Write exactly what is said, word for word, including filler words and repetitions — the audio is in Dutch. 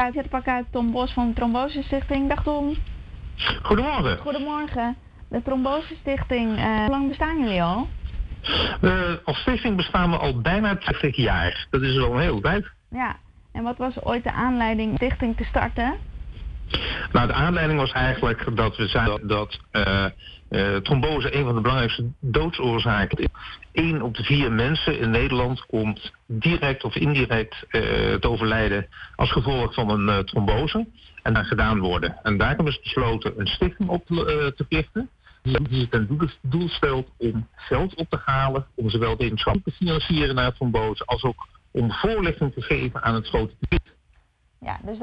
Het pakket Tom Bos van de Trombose Stichting. Dag Tom. Goedemorgen. Goedemorgen. De Trombose Stichting, uh, hoe lang bestaan jullie al? Uh, als stichting bestaan we al bijna twintig jaar. Dat is wel een hele tijd. Ja, en wat was ooit de aanleiding om de stichting te starten? Nou, de aanleiding was eigenlijk dat we zagen dat uh, uh, trombose een van de belangrijkste doodsoorzaken is. Eén op de vier mensen in Nederland komt direct of indirect uh, te overlijden als gevolg van een uh, trombose. En daar gedaan worden. En daarom is besloten een stichting op uh, te richten. Die zich ten doel, doel stelt om geld op te halen. Om zowel wetenschap te financieren naar trombose. Als ook om voorlichting te geven aan het grote publiek. Ja, dus